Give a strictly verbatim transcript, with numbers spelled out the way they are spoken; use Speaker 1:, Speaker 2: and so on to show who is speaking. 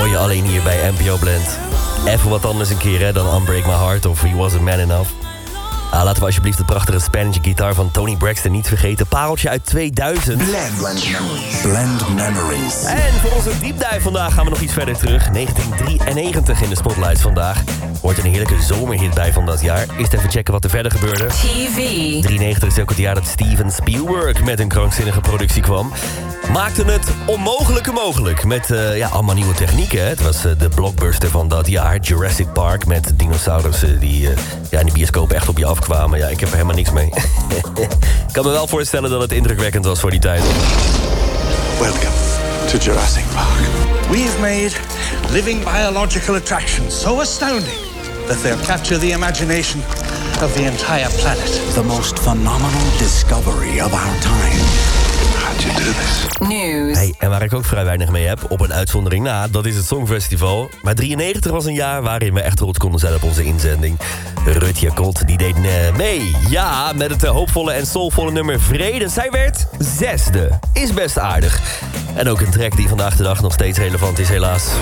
Speaker 1: hoor je alleen hier bij N P O Blend. Even wat anders een keer hè, dan Unbreak My Heart of He Wasn't Man Enough. Ah, laten we alsjeblieft de prachtige Spanish gitaar van Tony Braxton niet vergeten. Pareltje uit tweeduizend.
Speaker 2: Blend, blend memories. Blend memories.
Speaker 1: En voor onze deepdive vandaag gaan we nog iets verder terug. negentien drieënnegentig in de spotlights vandaag. Hoort een heerlijke zomerhit bij van dat jaar. Eerst even checken wat er verder gebeurde.
Speaker 3: T V.
Speaker 1: drieënnegentig is ook het jaar dat Steven Spielberg met een krankzinnige productie kwam. Maakte het onmogelijke mogelijk. Met uh, ja, allemaal nieuwe technieken. Hè. Het was uh, de blockbuster van dat jaar. Jurassic Park met dinosaurussen die uh, ja, in de bioscoop echt op je afkwamen. Ja, ik heb er helemaal niks mee. Ik kan me wel voorstellen dat het indrukwekkend was voor die tijd.
Speaker 4: Welcome to Jurassic Park. We've made living biological attractions so astounding that they'll capture the imagination of the entire planet.
Speaker 2: The most phenomenal discovery of our time.
Speaker 4: How'd you do this?
Speaker 3: News.
Speaker 1: Hey, en waar ik ook vrij weinig mee heb, op een uitzondering na, dat is het Songfestival. Maar drieënnegentig was een jaar waarin we echt trots konden zijn op onze inzending. Rutje Kot, die deed uh, mee. Ja, met het uh, hoopvolle en soulvolle nummer Vrede. Zij werd zesde. Is best aardig. En ook een track die vandaag de dag nog steeds relevant is, helaas.